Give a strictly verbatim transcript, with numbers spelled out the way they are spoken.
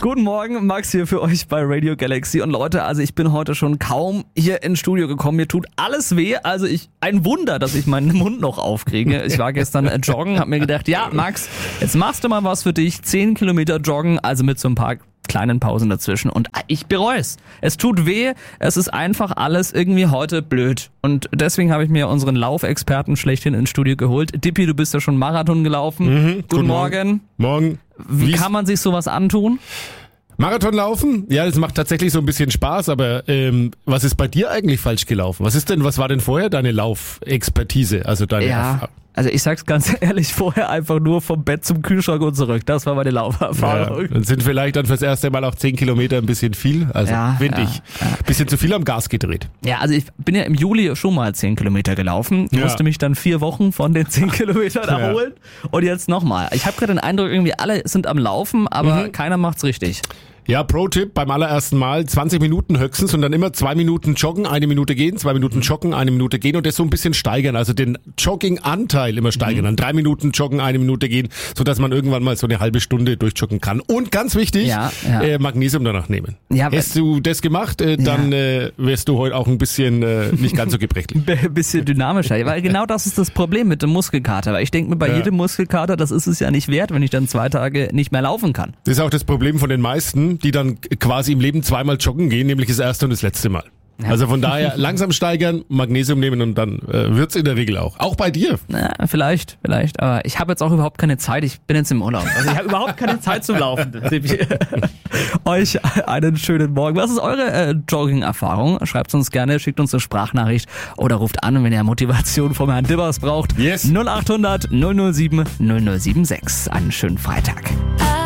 Guten Morgen, Max hier für euch bei Radio Galaxy. Und Leute, also ich bin heute schon kaum hier ins Studio gekommen. Mir tut alles weh. Also ich, ein Wunder, dass ich meinen Mund noch aufkriege. Ich war gestern joggen, hab mir gedacht, ja Max, jetzt machst du mal was für dich. Zehn Kilometer joggen, also mit so ein paar kleinen Pausen dazwischen. Und ich bereue es. Es tut weh. Es ist einfach alles irgendwie heute blöd. Und deswegen habe ich mir unseren Laufexperten schlechthin ins Studio geholt. Dippi, du bist ja schon Marathon gelaufen. Mhm, Guten, guten Morgen. Morgen. Wie Wie's kann man sich sowas antun? Marathon laufen? Ja, das macht tatsächlich so ein bisschen Spaß, aber ähm, was ist bei dir eigentlich falsch gelaufen? Was ist denn, was war denn vorher deine Laufexpertise? Also deine Ja, Erfahrung? also ich sag's ganz ehrlich, vorher einfach nur vom Bett zum Kühlschrank und zurück. Das war meine Lauferfahrung. Ja, dann sind vielleicht dann fürs erste Mal auch zehn Kilometer ein bisschen viel. Also Ja, finde ja, ich. Bisschen zu viel am Gas gedreht. Ja, also ich bin ja im Juli schon mal zehn Kilometer gelaufen. Ich Ja. musste mich dann vier Wochen von den zehn Kilometern Ja. erholen. Und jetzt nochmal. Ich habe gerade den Eindruck, irgendwie alle sind am Laufen, aber Mhm. keiner macht's richtig. Ja, Pro-Tipp beim allerersten Mal, zwanzig Minuten höchstens und dann immer zwei Minuten joggen, eine Minute gehen, zwei Minuten joggen, eine Minute gehen und das so ein bisschen steigern, also den Jogging-Anteil immer steigern. Dann drei Minuten joggen, eine Minute gehen, sodass man irgendwann mal so eine halbe Stunde durchjoggen kann. Und ganz wichtig, Ja, ja. Äh, Magnesium danach nehmen. Ja, Hast du das gemacht, äh, dann äh, wärst du heute auch ein bisschen äh, nicht ganz so gebrechlich. Ein bisschen dynamischer, weil genau das ist das Problem mit dem Muskelkater. Weil ich denke mir bei Ja. jedem Muskelkater, das ist es ja nicht wert, wenn ich dann zwei Tage nicht mehr laufen kann. Das ist auch das Problem von den meisten, die dann quasi im Leben zweimal joggen gehen, nämlich das erste und das letzte Mal. Ja. Also von daher langsam steigern, Magnesium nehmen und dann äh, wird's in der Regel auch. Auch bei dir. Na, vielleicht, vielleicht. Aber ich habe jetzt auch überhaupt keine Zeit. Ich bin jetzt im Urlaub. Also ich habe überhaupt keine Zeit zum Laufen. Euch einen schönen Morgen. Was ist eure äh, Jogging-Erfahrung? Schreibt uns gerne, schickt uns eine Sprachnachricht oder ruft an, wenn ihr Motivation vom Herrn Dibbers braucht. Yes. null acht hundert null null sieben null null sieben sechs. Einen schönen Freitag.